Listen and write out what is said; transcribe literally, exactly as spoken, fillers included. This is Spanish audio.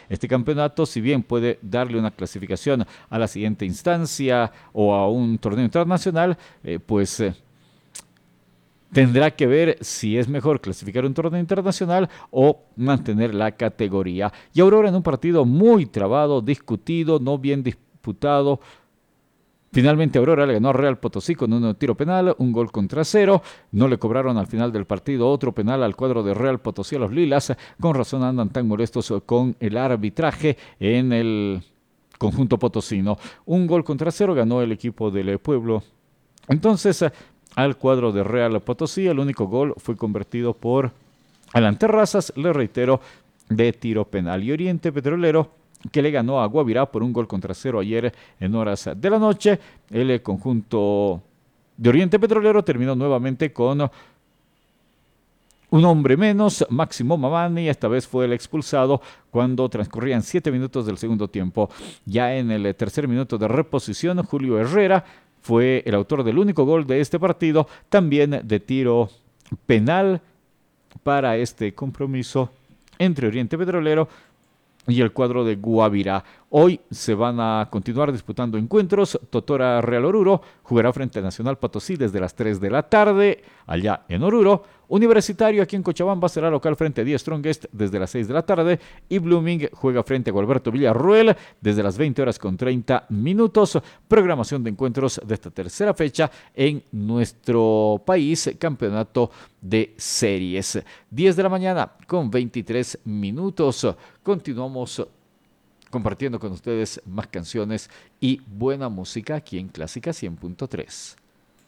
Este campeonato, si bien puede darle una clasificación a la siguiente instancia o a un torneo internacional, eh, pues eh, tendrá que ver si es mejor clasificar un torneo internacional o mantener la categoría. Y Aurora en un partido muy trabado, discutido, no bien disputado. Finalmente Aurora le ganó a Real Potosí con un tiro penal, un gol contra cero. No le cobraron al final del partido otro penal al cuadro de Real Potosí a los Lilas. Con razón andan tan molestos con el arbitraje en el conjunto potosino. Un gol contra cero ganó el equipo del pueblo. Entonces, al cuadro de Real Potosí, el único gol fue convertido por Alan Terrazas, le reitero, de tiro penal. Y Oriente Petrolero, que le ganó a Guavirá por un gol contra cero ayer en horas de la noche. El conjunto de Oriente Petrolero terminó nuevamente con un hombre menos, Máximo Mamani. Esta vez fue el expulsado cuando transcurrían siete minutos del segundo tiempo. Ya en el tercer minuto de reposición, Julio Herrera fue el autor del único gol de este partido, también de tiro penal para este compromiso entre Oriente Petrolero y el cuadro de Guavirá. Hoy se van a continuar disputando encuentros. Totora Real Oruro jugará frente a Nacional Potosí desde las tres de la tarde, allá en Oruro. Universitario aquí en Cochabamba será local frente a Die Strongest desde las seis de la tarde. Y Blooming juega frente a Gualberto Villarruel desde las veinte horas con treinta minutos. Programación de encuentros de esta tercera fecha en nuestro país, campeonato de series. diez de la mañana con veintitrés minutos. Continuamos compartiendo con ustedes más canciones y buena música aquí en Clásica cien punto tres.